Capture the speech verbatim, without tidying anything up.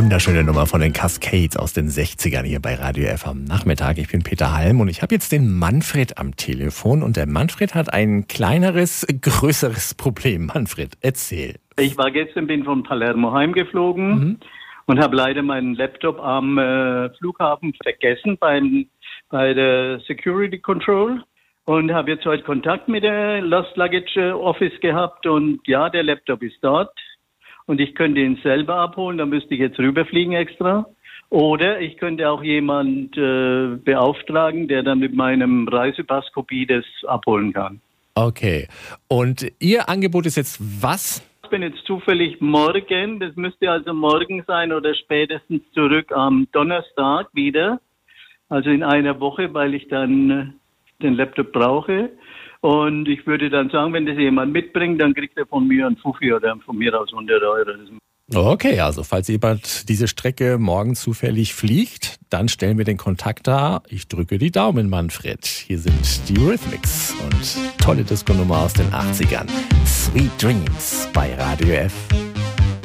Wunderschöne Nummer von den Cascades aus den sechzigern hier bei Radio F am Nachmittag. Ich bin Peter Halm und ich habe jetzt den Manfred am Telefon. Und der Manfred hat ein kleineres, größeres Problem. Manfred, erzähl. Ich war gestern, bin von Palermo heimgeflogen mhm. und habe leider meinen Laptop am äh, Flughafen vergessen beim, bei der Security Control. Und habe jetzt heute Kontakt mit der Lost Luggage Office gehabt. Und ja, der Laptop ist dort. Und ich könnte ihn selber abholen, da müsste ich jetzt rüberfliegen extra. Oder ich könnte auch jemand äh, beauftragen, der dann mit meinem Reisepass Kopie das abholen kann. Okay. Und Ihr Angebot ist jetzt was? Ich bin jetzt zufällig morgen, das müsste also morgen sein oder spätestens zurück am Donnerstag wieder. Also in einer Woche, weil ich dann äh, den Laptop brauche. Und ich würde dann sagen, wenn das jemand mitbringt, dann kriegt er von mir einen Fuffi oder von mir aus hundert Euro. Okay, also falls jemand diese Strecke morgen zufällig fliegt, dann stellen wir den Kontakt da. Ich drücke die Daumen, Manfred. Hier sind die Eurythmics und tolle Disco-Nummer aus den achtzigern. Sweet Dreams bei Radio F.